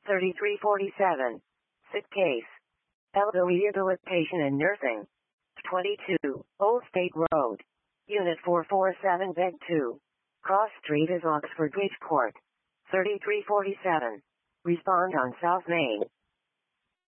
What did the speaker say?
3347. Sick case. Elderly with patient in nursing. 22, Old State Road. Unit 447 Bed 2. Cross Street is Oxford Bridge Court. 3347. Respond on South Main.